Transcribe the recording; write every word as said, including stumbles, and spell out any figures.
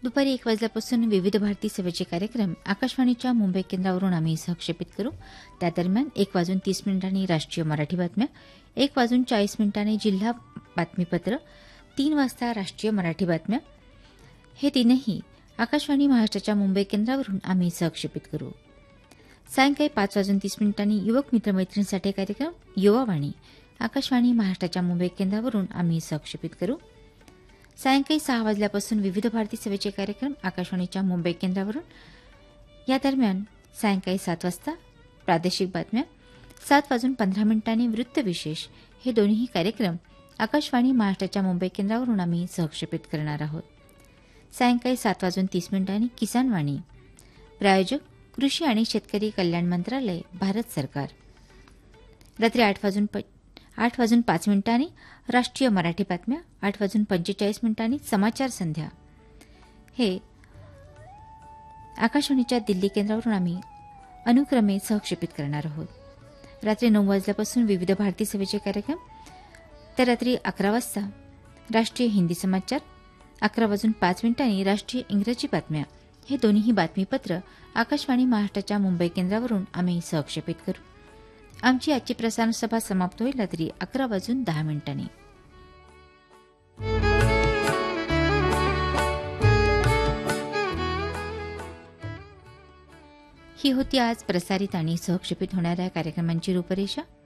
दुपारी एक वाजल्यापासून विविध भारती सेवेचे कार्यक्रम आकाशवाणीच्या मुंबई केंद्रावरून आम्ही सहक्षेपित करू. त्या दरम्यान एक वाजून तीस मिनिटांनी राष्ट्रीय मराठी बातम्या, एक वाजून चाळीस मिनिटांनी जिल्हा बातमीपत्र, तीन वाजता राष्ट्रीय मराठी बातम्या, हे तीनही आकाशवाणी महाराष्ट्राच्या मुंबई केंद्रावरून आम्ही सहक्षेपित करू. सायंकाळी पाच वाजून तीस मिनिटांनी युवक मित्रमैत्रिणींसाठी कार्यक्रम युवावाणी आकाशवाणी महाराष्ट्राच्या मुंबई केंद्रावरून आम्ही सहक्षेपित करू. सायंकाळी सहा वाजल्यापासून विविध भारती सेवेचे कार्यक्रम आकाशवाणीच्या मुंबई केंद्रावरून. या दरम्यान सायंकाळी सात वाजता प्रादेशिक बातम्या, सात वाजून पंधरा मिनिटांनी वृत्तविशेष, हे दोन्ही कार्यक्रम आकाशवाणी महाराष्ट्राच्या मुंबई केंद्रावरून आम्ही सहक्षेपित करणार आहोत. सायंकाळी सात वाजून तीस मिनिटांनी किसानवाणी, प्रायोजक कृषी आणि शेतकरी कल्याण मंत्रालय, भारत सरकार. रात्री आठ वाजून आठ वाजून पाच मिनिटांनी राष्ट्रीय मराठी बातम्या, आठ वाजून पंचेचाळीस मिनिटांनी समाचार संध्या, हे आकाशवाणीच्या दिल्ली केंद्रावरून आम्ही अनुक्रमे सहक्षेपित करणार आहोत. रात्री नऊ वाजल्यापासून विविध भारती सेवेचे कार्यक्रम, तर रात्री अकरा वाजता राष्ट्रीय हिंदी समाचार, अकरा वाजून पाच मिनिटांनी राष्ट्रीय इंग्रजी बातम्या, हे दोन्ही बातमीपत्र आकाशवाणी महाराष्ट्राच्या मुंबई केंद्रावरून आम्ही सहक्षेपित करू. आमची आजची प्रसारण सभा समाप्त होईल रात्री अकरा वाजून दहा मिनिटांनी. ही होती आज प्रसारित आणि सहक्षेपित होणाऱ्या कार्यक्रमांची रूपरेषा.